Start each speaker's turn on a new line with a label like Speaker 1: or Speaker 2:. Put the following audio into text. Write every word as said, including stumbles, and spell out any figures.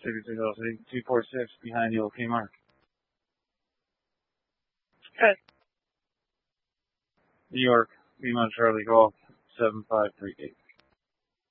Speaker 1: sixty-six oh six, two four six behind you, okay, Mark.
Speaker 2: Okay.
Speaker 1: New York, Lima Charlie Golf, seven five three eight.